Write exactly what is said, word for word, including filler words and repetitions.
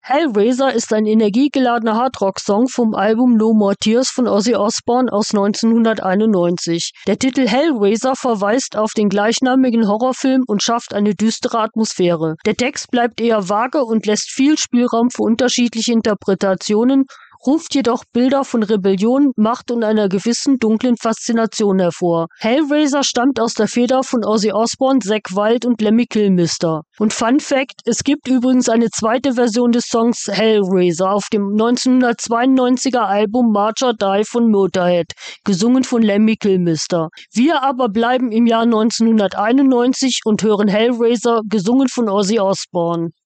Hellraiser ist ein energiegeladener Hardrock-Song vom Album No More Tears von Ozzy Osbourne aus neunzehnhunderteinundneunzig. Der Titel Hellraiser verweist auf den gleichnamigen Horrorfilm und schafft eine düstere Atmosphäre. Der Text bleibt eher vage und lässt viel Spielraum für unterschiedliche Interpretationen, ruft jedoch Bilder von Rebellion, Macht und einer gewissen dunklen Faszination hervor. Hellraiser stammt aus der Feder von Ozzy Osbourne, Zakk Wylde und Lemmy Kilmister. Und Fun Fact, es gibt übrigens eine zweite Version des Songs Hellraiser auf dem neunzehnhundertzweiundneunziger Album March or Die von Motorhead, gesungen von Lemmy Kilmister. Wir aber bleiben im Jahr neunzehnhunderteinundneunzig und hören Hellraiser, gesungen von Ozzy Osbourne.